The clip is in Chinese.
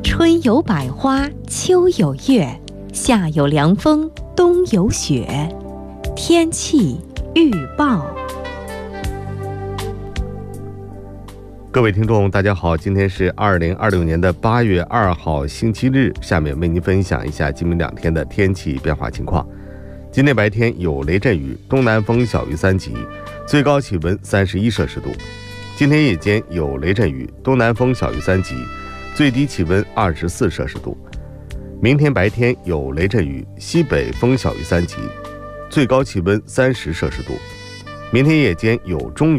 春有百花，秋有月，夏有凉风，冬有雪。天气预报。 各位听众大家好，今天是2026年8月2号星期日，下面为您分享一下今明2天的天气变化情况。今天白天有雷阵雨，东南风小于3级，最高气温31摄氏度。今天夜间有雷阵雨，东南风小于3级，最低气温24摄氏度。明天白天有雷阵雨，西北风小于3级，最高气温30摄氏度。明天夜间有中雨。